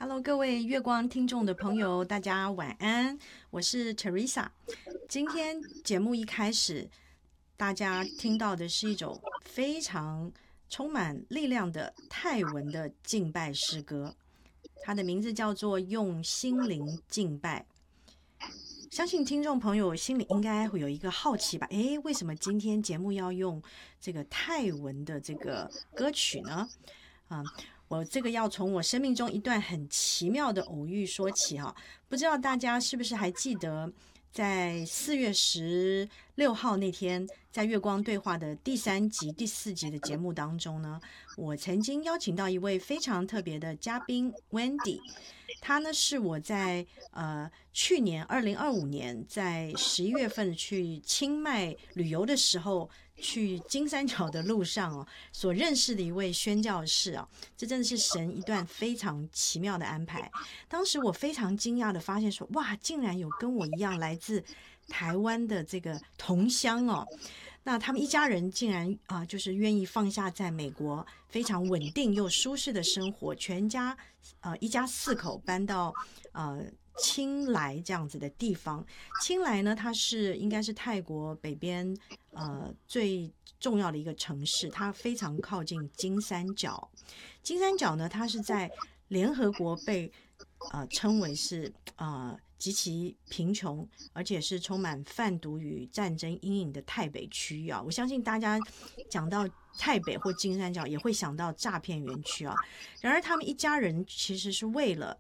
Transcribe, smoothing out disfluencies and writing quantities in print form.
Hello，各位月光听众的朋友，大家晚安，我是 Teresa。今天节目一开始，大家听到的是一种非常充满力量的泰文的敬拜诗歌，它的名字叫做《用心灵敬拜》。相信听众朋友心里应该会有一个好奇吧？诶，为什么今天节目要用这个泰文的这个歌曲呢？啊，我这个要从我生命中一段很奇妙的偶遇说起哈。不知道大家是不是还记得，在4月16号那天，在月光对话的第3集、第4集的节目当中呢，我曾经邀请到一位非常特别的嘉宾 Wendy。他呢是我在去年2025年在11月份去清迈旅游的时候，去金三角的路上哦，所认识的一位宣教士啊，这真的是神一段非常奇妙的安排。当时我非常惊讶的发现说，哇，竟然有跟我一样来自台湾的这个同乡哦。那他们一家人竟然就是愿意放下在美国非常稳定又舒适的生活，全家一家4口搬到清莱这样子的地方。清莱呢，它应该是泰国北边最重要的一个城市，它非常靠近金三角。金三角呢，它是在联合国被称为是极其贫穷，而且是充满贩毒与战争阴影的泰北区域啊。我相信大家讲到泰北或金三角，也会想到诈骗园区啊。然而，他们一家人其实是为了